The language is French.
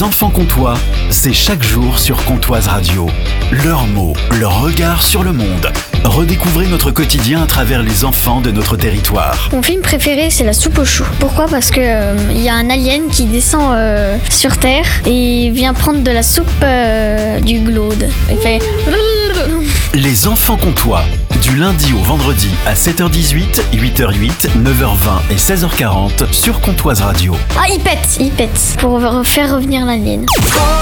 Les enfants comtois, c'est chaque jour sur Comtoise Radio. Leurs mots, leur regard sur le monde. Redécouvrez notre quotidien à travers les enfants de notre territoire. Mon film préféré, c'est La soupe aux choux. Pourquoi ? Parce que y a un alien qui descend sur Terre et vient prendre de la soupe du glaude. Il fait... Les enfants comtois, du lundi au vendredi à 7h18, 8h08, 9h20 et 16h40 sur Comtoise Radio. Ah, il pète pour faire revenir l'alien.